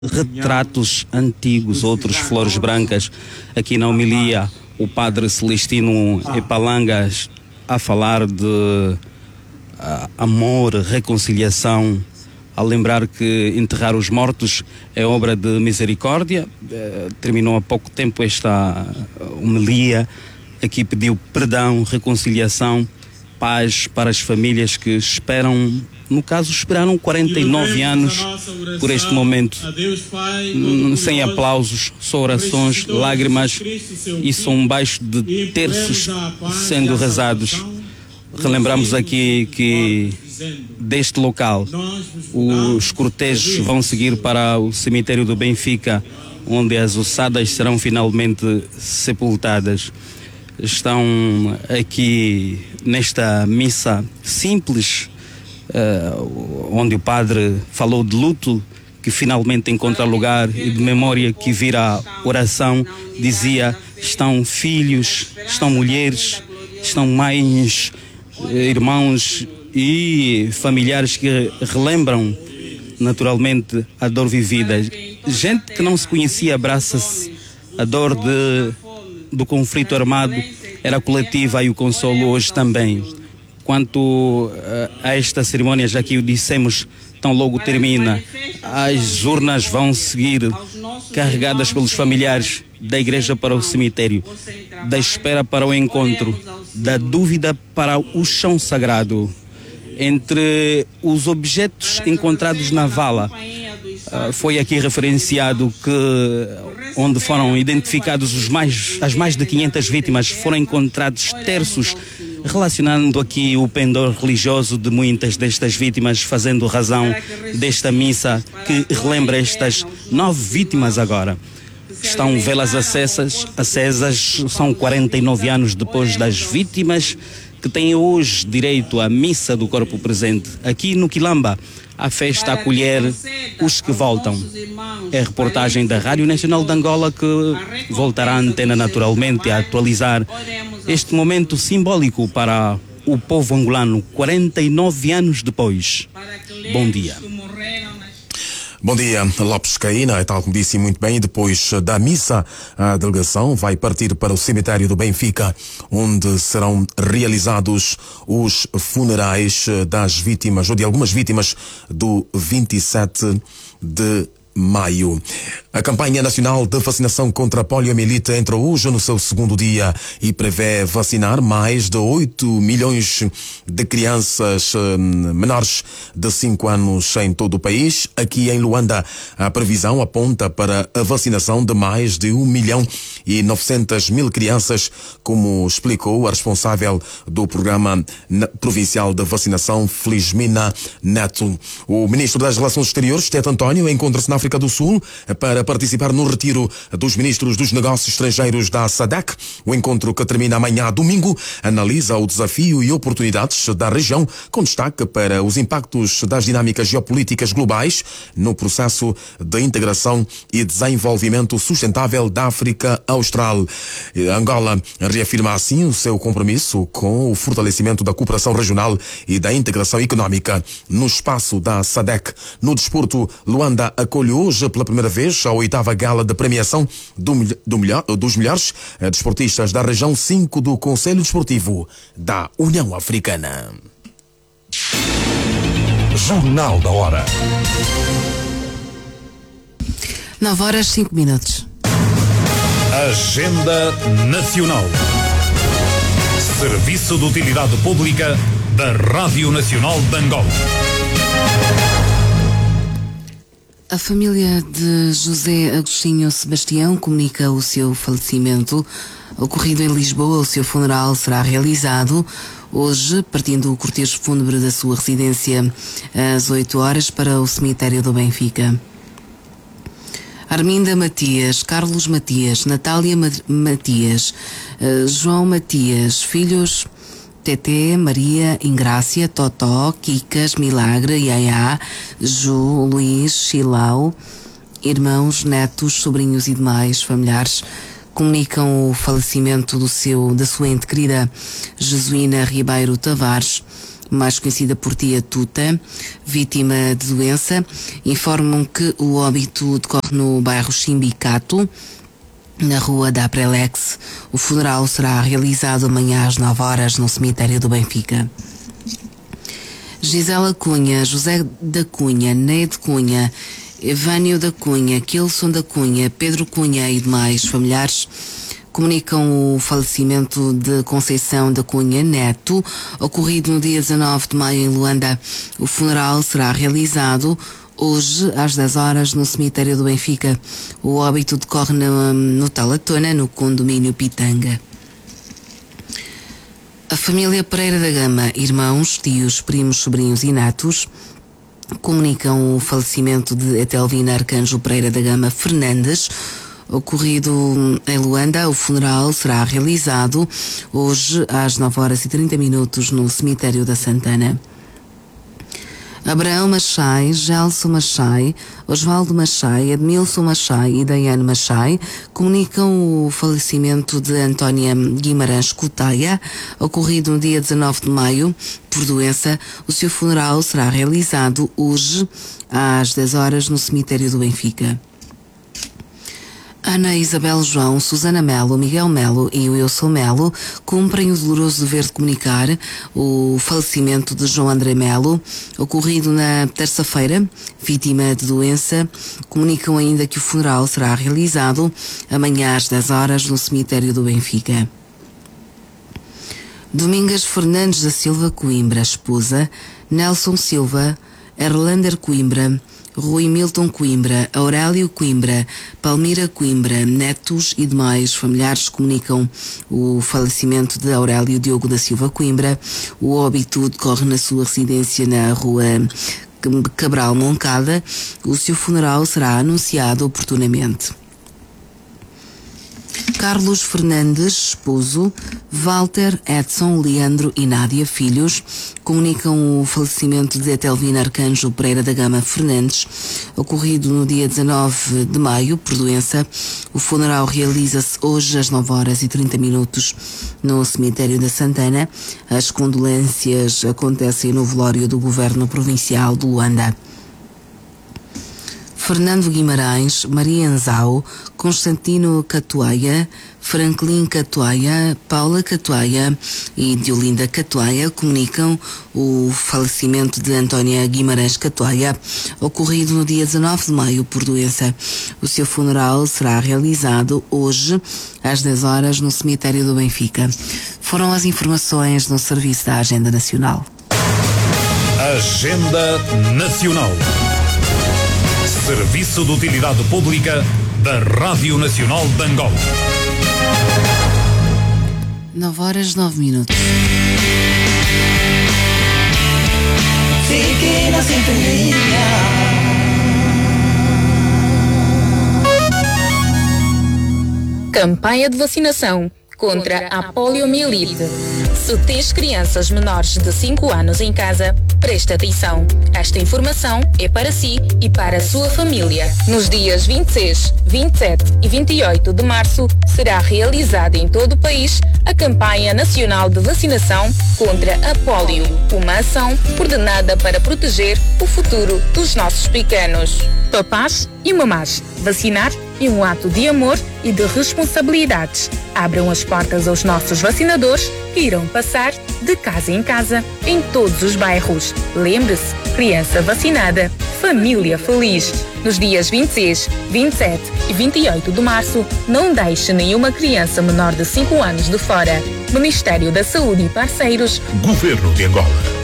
retratos antigos, outros flores brancas. Aqui na homilia, o padre Celestino Epalangas a falar de amor, reconciliação, a lembrar que enterrar os mortos é obra de misericórdia. Terminou há pouco tempo esta homilia. Aqui pediu perdão, reconciliação, paz para as famílias que esperam, no caso, esperaram 49 anos por este momento, sem aplausos, só orações, lágrimas e som baixo de terços sendo rezados. Relembramos aqui que deste local os cortejos vão seguir para o cemitério do Benfica, onde as ossadas serão finalmente sepultadas. Estão aqui nesta missa simples, onde o padre falou de luto que finalmente encontra lugar e de memória que vira oração. Dizia: estão filhos, estão mulheres, estão mães, irmãos e familiares que relembram naturalmente a dor vivida. Gente que não se conhecia abraça-se. A dor do conflito armado era coletiva e o consolo hoje também. Quanto a esta cerimónia, já que o dissemos, tão logo termina, as urnas vão seguir carregadas pelos familiares, da igreja para o cemitério, da espera para o encontro, da dúvida para o chão sagrado. Entre os objetos encontrados na vala, foi aqui referenciado que onde foram identificados as mais de 500 vítimas, foram encontrados terços, relacionando aqui o pendor religioso de muitas destas vítimas, fazendo razão desta missa que relembra estas 9 vítimas agora. Estão velas acesas, são 49 anos depois das vítimas, que têm hoje direito à missa do corpo presente. Aqui no Quilamba, a festa a acolher os que voltam. É a reportagem da Rádio Nacional de Angola que voltará à antena naturalmente a atualizar este momento simbólico para o povo angolano, 49 anos depois. Bom dia. Bom dia, Lopes Caína. É tal como disse muito bem, depois da missa, a delegação vai partir para o cemitério do Benfica, onde serão realizados os funerais das vítimas, ou de algumas vítimas, do 27 de maio. A campanha nacional de vacinação contra a poliomielite entrou hoje no seu segundo dia e prevê vacinar mais de 8 milhões de crianças menores de 5 anos em todo o país. Aqui em Luanda, a previsão aponta para a vacinação de mais de 1.900.000 crianças, como explicou a responsável do Programa Provincial de Vacinação, Felizmina Neto. O Ministro das Relações Exteriores, Tete António, encontra-se na África do Sul para participar no retiro dos ministros dos negócios estrangeiros da SADC. O encontro, que termina amanhã domingo, analisa o desafio e oportunidades da região, com destaque para os impactos das dinâmicas geopolíticas globais no processo de integração e desenvolvimento sustentável da África Austral. Angola reafirma assim o seu compromisso com o fortalecimento da cooperação regional e da integração económica no espaço da SADC. No desporto, Luanda acolhe hoje pela primeira vez a 8ª gala de premiação dos melhores desportistas da região 5 do Conselho Desportivo da União Africana. Jornal da Hora. 9h05. Agenda Nacional. Serviço de Utilidade Pública da Rádio Nacional de Angola. A família de José Agostinho Sebastião comunica o seu falecimento. Ocorrido em Lisboa, o seu funeral será realizado hoje, partindo o cortejo fúnebre da sua residência às 8h para o cemitério do Benfica. Arminda Matias, Carlos Matias, Natália Matias, João Matias, filhos Teté, Maria, Ingrácia, Totó, Kikas, Milagre, Yaya, Ju, Luís, Chilau, irmãos, netos, sobrinhos e demais familiares comunicam o falecimento da sua ente querida Jesuína Ribeiro Tavares, mais conhecida por Tia Tuta, vítima de doença. Informam que o óbito decorre no bairro Chimbicato, na rua da Prelex. O funeral será realizado amanhã às 9 horas no cemitério do Benfica. Gisela Cunha, José da Cunha, Neide Cunha, Evânio da Cunha, Kilson da Cunha, Pedro Cunha e demais familiares comunicam o falecimento de Conceição da Cunha Neto, ocorrido no dia 19 de maio em Luanda. O funeral será realizado hoje às 10 horas no cemitério do Benfica. O óbito decorre no Talatona, no condomínio Pitanga. A família Pereira da Gama, irmãos, tios, primos, sobrinhos e netos, comunicam o falecimento de Etelvina Arcanjo Pereira da Gama Fernandes, ocorrido em Luanda. O funeral será realizado hoje às 9 horas e 30 minutos no cemitério da Santana. Abraão Machai, Gelson Machai, Osvaldo Machai, Edmilson Machai e Daiane Machai comunicam o falecimento de Antónia Guimarães Cutaia, ocorrido no dia 19 de maio, por doença. O seu funeral será realizado hoje às 10 horas no cemitério do Benfica. Ana Isabel João, Susana Melo, Miguel Melo e Wilson Melo cumprem o doloroso dever de comunicar o falecimento de João André Melo, ocorrido na terça-feira, vítima de doença. Comunicam ainda que o funeral será realizado amanhã às 10 horas no cemitério do Benfica. Domingas Fernandes da Silva Coimbra, esposa, Nelson Silva, Erlander Coimbra, Rui Milton Coimbra, Aurélio Coimbra, Palmira Coimbra, netos e demais familiares comunicam o falecimento de Aurélio Diogo da Silva Coimbra. O óbito decorre na sua residência na rua Cabral Moncada. O seu funeral será anunciado oportunamente. Carlos Fernandes, esposo, Walter, Edson, Leandro e Nádia, filhos, comunicam o falecimento de Etelvina Arcanjo Pereira da Gama Fernandes, ocorrido no dia 19 de maio, por doença. O funeral realiza-se hoje às 9 horas e 30 minutos no cemitério da Santana. As condolências acontecem no velório do Governo Provincial de Luanda. Fernando Guimarães, Maria Anzau, Constantino Catuaia, Franklin Catuaia, Paula Catuaia e Diolinda Catuaia comunicam o falecimento de Antónia Guimarães Catuaia, ocorrido no dia 19 de maio por doença. O seu funeral será realizado hoje às 10 horas no cemitério do Benfica. Foram as informações no serviço da Agenda Nacional. Agenda Nacional. Serviço de Utilidade Pública da Rádio Nacional de Angola. 9 horas 9 minutos. Fique na sintonia. Campanha de vacinação contra a poliomielite. Se tens crianças menores de 5 anos em casa, presta atenção. Esta informação é para si e para a sua família. Nos dias 26, 27 e 28 de março, será realizada em todo o país a Campanha Nacional de Vacinação contra a Polio, uma ação coordenada para proteger o futuro dos nossos pequenos. Papás e mamás, vacinar é um ato de amor e de responsabilidades. Abram as portas aos nossos vacinadores que irão passar de casa em casa em todos os bairros. Lembre-se, criança vacinada, família feliz. Nos dias 26, 27 e 28 de março, não deixe nenhuma criança menor de 5 anos de fora. Ministério da Saúde e parceiros. Governo de Angola.